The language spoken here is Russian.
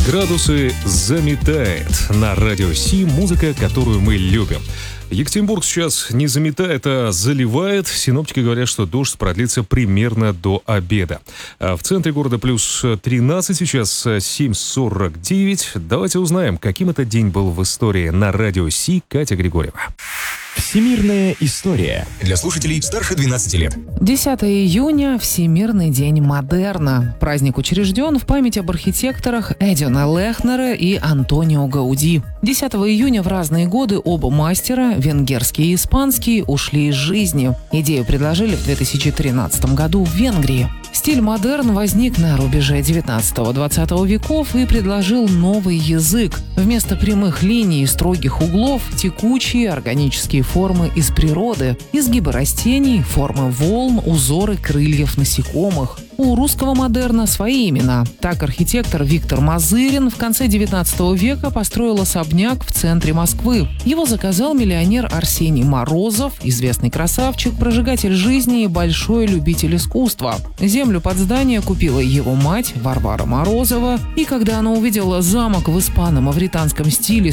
Градусы заметает. На радио Си музыка, которую мы любим. Екатеринбург сейчас не заметает, а заливает. Синоптики говорят, что дождь продлится примерно до обеда. А в центре города плюс 13, сейчас 7:49. Давайте узнаем, каким этот день был в истории. На радио Си Катя Григорьева. Всемирная история. Для слушателей старше 12 лет. 10 июня – Всемирный день модерна. Праздник учрежден в память об архитекторах Эдиона Лехнера и Антонио Гауди. 10 июня в разные годы оба мастера, венгерский и испанский, ушли из жизни. Идею предложили в 2013 году в Венгрии. Стиль модерн возник на рубеже 19-20 веков и предложил новый язык. Вместо прямых линий и строгих углов – текучие органические формы из природы, изгибы растений, формы волн, узоры крыльев насекомых. У русского модерна свои имена. Так архитектор Виктор Мазырин в конце 19 века построил особняк в центре Москвы. Его заказал миллионер Арсений Морозов, известный красавчик, прожигатель жизни и большой любитель искусства. Землю под здание купила его мать Варвара Морозова, и когда она увидела замок в испано-мавританском стиле